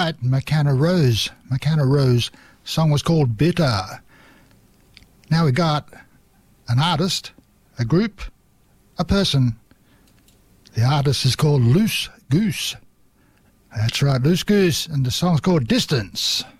right, McKenna Rose. McKenna Rose. Song was called Bitter. Now we got an artist, a group, a person. The artist is called Loose Goose. That's right, Loose Goose, and the song's called Distance.